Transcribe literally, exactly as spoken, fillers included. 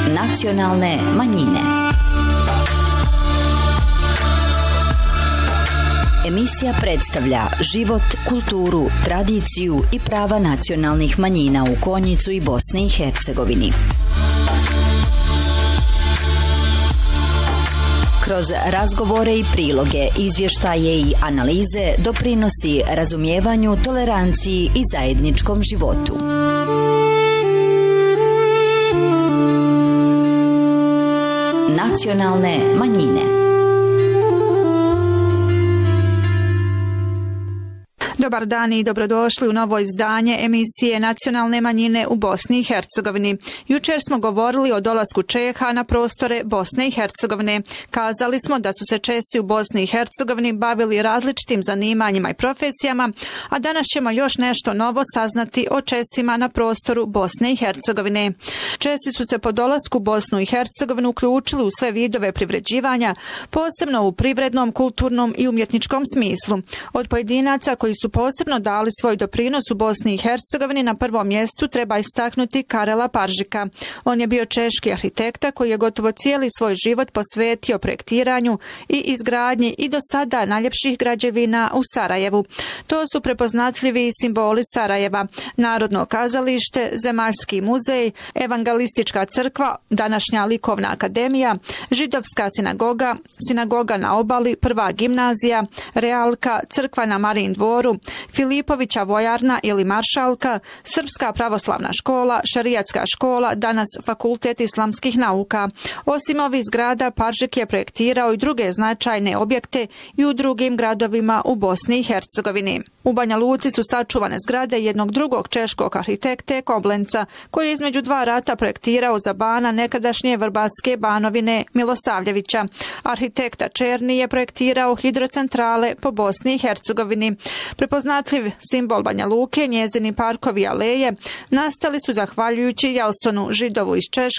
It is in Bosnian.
Nacionalne manjine. Emisija predstavlja život, kulturu, tradiciju i prava nacionalnih manjina u Konjicu i Bosni i Hercegovini. Kroz razgovore i priloge, izvještaje i analize doprinosi razumijevanju, toleranciji i zajedničkom životu. Nacionalne manjine. Dobar dan i dobrodošli u novo izdanje emisije Nacionalne manjine u Bosni i Hercegovini. Jučer smo govorili o dolasku Čeha na prostore Bosne i Hercegovine. Kazali smo da su se Česi u Bosni i Hercegovini bavili različitim zanimanjima i profesijama, a danas ćemo još nešto novo saznati o Česima na prostoru Bosne i Hercegovine. Česi su se po dolasku u Bosnu i Hercegovinu uključili u sve vidove privređivanja, posebno u privrednom, kulturnom i umjetničkom smislu. Od pojedinaca koji su posebno dali svoj doprinos u Bosni i Hercegovini, na prvom mjestu treba istaknuti Karela Paržika. On je bio češki arhitekta koji je gotovo cijeli svoj život posvetio projektiranju i izgradnji i do sada najljepših građevina u Sarajevu. To su prepoznatljivi simboli Sarajeva: Narodno kazalište, Zemaljski muzej, Evangelistička crkva, današnja Likovna akademija, Židovska sinagoga, Sinagoga na obali, Prva gimnazija, Realka, crkva na Marijin dvoru, Filipovića vojarna ili Maršalka, Srpska pravoslavna škola, Šerijatska škola, danas Fakultet islamskih nauka. Osim ovih zgrada, Paržik je projektirao i druge značajne objekte i u drugim gradovima u Bosni i Hercegovini. U Banja Luci su sačuvane zgrade jednog drugog češkog arhitekte Koblenca, koji je između dva rata projektirao za bana nekadašnje Vrbatske banovine Milosavljevića. Arhitekta Černi je projektirao hidrocentrale po Bosni i Hercegovini. Prepoznatljiv simbol Banja Luke, njezini parkovi i aleje, nastali su zahvaljujući Jelsonu, Židovu iz Češke,